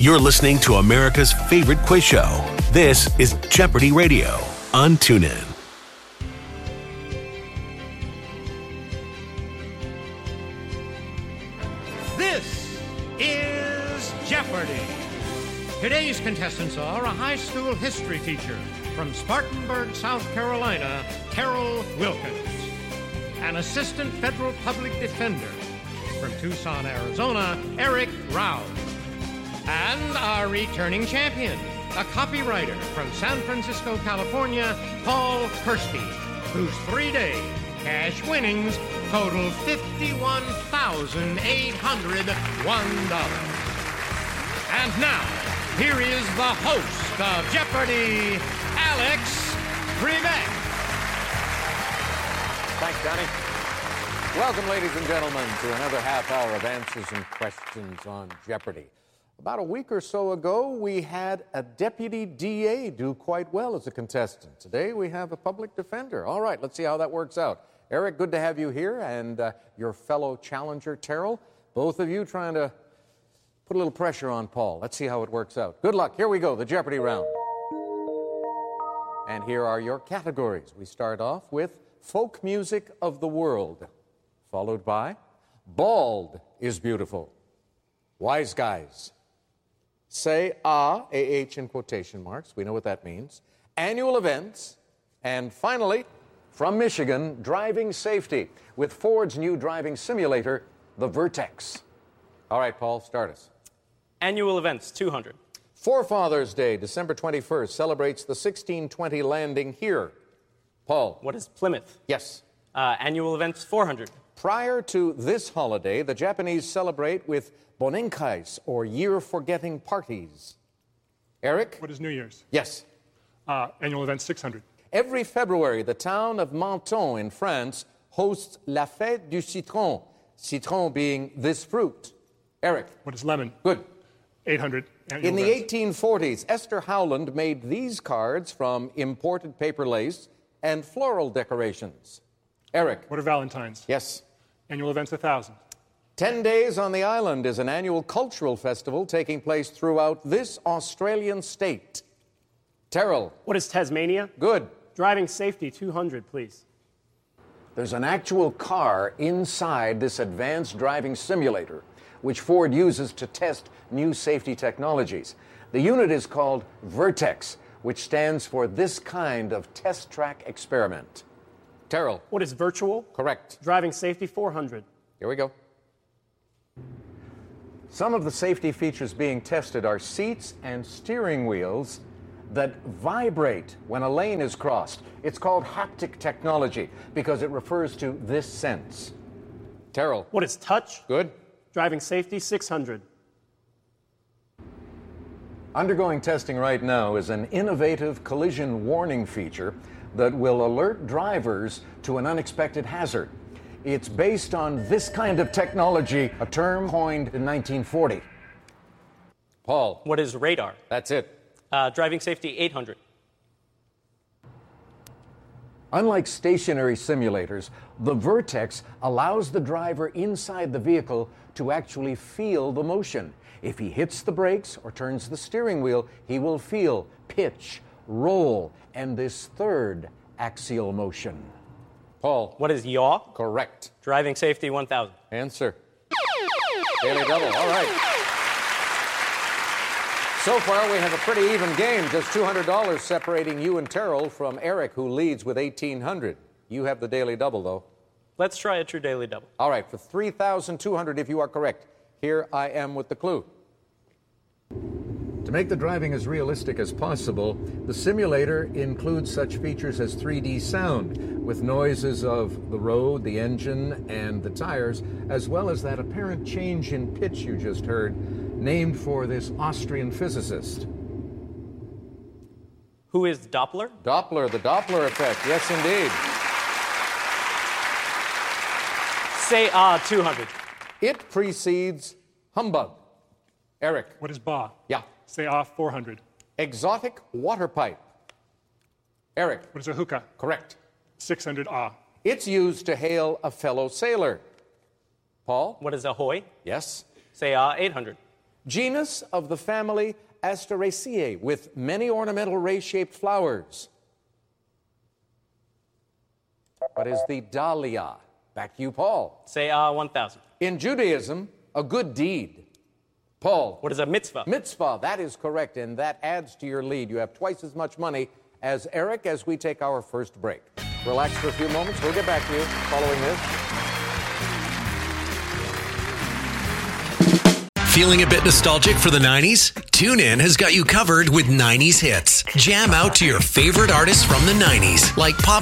You're listening to America's favorite quiz show. This is Jeopardy Radio on TuneIn. This is Jeopardy! Today's contestants are a high school history teacher from Spartanburg, South Carolina, Carol Wilkins, an assistant federal public defender from Tucson, Arizona, Eric Rao, and our returning champion, a copywriter from San Francisco, California, Paul Kirsty, whose 3-day cash winnings total $51,801. And now, here is the host of Jeopardy, Alex Trebek. Thanks, Johnny. Welcome, ladies and gentlemen, to another half hour of answers and questions on Jeopardy! About a week or so ago, we had a deputy DA do quite well as a contestant. Today, we have a public defender. All right, let's see how that works out. Eric, good to have you here, and your fellow challenger, Terrell. Both of you trying to put a little pressure on Paul. Let's see how it works out. Good luck. Here we go, the Jeopardy round. And here are your categories. We start off with folk music of the world, followed by bald is beautiful, wise guys, say ah, A-H in quotation marks, we know what that means, annual events, and finally, from Michigan, driving safety with Ford's new driving simulator, the Vertex. All right, Paul, start us. Annual events, 200. Forefathers Day, December 21st, celebrates the 1620 landing here. Paul. What is Plymouth? Yes. Annual events, 400. Prior to this holiday, the Japanese celebrate with Bonenkais, or year-forgetting parties. Eric? What is New Year's? Yes. Annual event 600. Every February, the town of Menton in France hosts La Fête du Citron, citron being this fruit. Eric? What is lemon? Good. 800. In the 1840s, Esther Howland made these cards from imported paper lace and floral decorations. Eric? What are Valentine's? Yes. Annual events 1,000. 10 Days on the Island is an annual cultural festival taking place throughout this Australian state. Terrell. What is Tasmania? Good. Driving safety, 200, please. There's an actual car inside this advanced driving simulator, which Ford uses to test new safety technologies. The unit is called Vertex, which stands for this kind of test track experiment. Terrell. What is virtual? Correct. Driving safety, 400. Here we go. Some of the safety features being tested are seats and steering wheels that vibrate when a lane is crossed. It's called haptic technology because it refers to this sense. Terrell. What is touch? Good. Driving safety, 600. Undergoing testing right now is an innovative collision warning feature that will alert drivers to an unexpected hazard. It's based on this kind of technology, a term coined in 1940. Paul. What is radar? That's it. Driving safety, 800. Unlike stationary simulators, the Vertex allows the driver inside the vehicle to actually feel the motion. If he hits the brakes or turns the steering wheel, he will feel pitch, roll, and this third axial motion. Paul. What is yaw? Correct. Driving safety, 1,000. Answer. Daily double. All right. So far, we have a pretty even game. Just $200 separating you and Terrell from Eric, who leads with $1,800. You have the daily double, though. Let's try a true daily double. All right, for $3,200 if you are correct. Here I am with the clue. To make the driving as realistic as possible, the simulator includes such features as 3D sound, with noises of the road, the engine, and the tires, as well as that apparent change in pitch you just heard, named for this Austrian physicist. Who is Doppler? Doppler, the Doppler effect. Yes, indeed. Say 200. It precedes humbug. Eric. What is ba? Yeah. Say off 400. Exotic water pipe. Eric. What is a hookah? Correct. 600 ah. It's used to hail a fellow sailor. Paul? What is ahoy? Yes. Say 800. Genus of the family Asteraceae with many ornamental ray-shaped flowers. What is the dahlia? Back to you, Paul. Say 1,000. In Judaism, a good deed. Paul. What is a mitzvah? Mitzvah, that is correct, and that adds to your lead. You have twice as much money as Eric as we take our first break. Relax for a few moments. We'll get back to you following this. Feeling a bit nostalgic for the 90s? TuneIn has got you covered with 90s hits. Jam out to your favorite artists from the 90s, like pop